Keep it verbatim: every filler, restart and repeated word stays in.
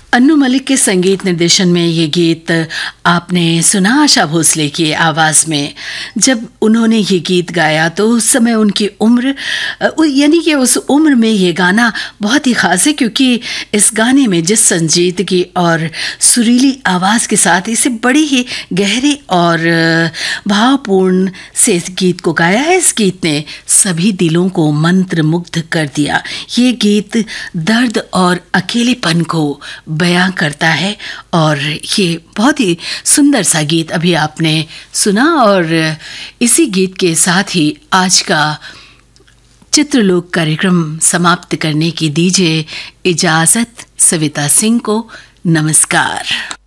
अन्नू मलिक के संगीत निर्देशन में ये गीत आपने सुना आशा भोसले की आवाज़ में। जब उन्होंने ये गीत गाया तो उस समय उनकी उम्र यानी कि उस उम्र में ये गाना बहुत ही ख़ास है, क्योंकि इस गाने में जिस संजीदगी और सुरीली आवाज़ के साथ इसे बड़ी ही गहरे और भावपूर्ण से इस गीत को गाया है। इस गीत ने सभी दिलों को मंत्रमुग्ध कर दिया। ये गीत दर्द और अकेलेपन को बयां करता है और ये बहुत ही सुंदर सा गीत अभी आपने सुना। और इसी गीत के साथ ही आज का चित्रलोक कार्यक्रम समाप्त करने की दीजिए इजाज़त। सविता सिंह को नमस्कार।